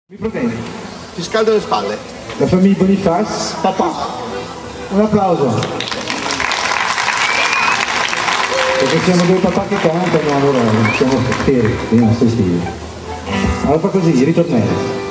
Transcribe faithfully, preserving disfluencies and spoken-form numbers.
Mi provieni? Ti scaldo le spalle. La famiglia Bonifaz, Papà. un applauso. Perché siamo due papà che cantano, allora siamo fieri dei nostri stili. Allora fa così, ritornello.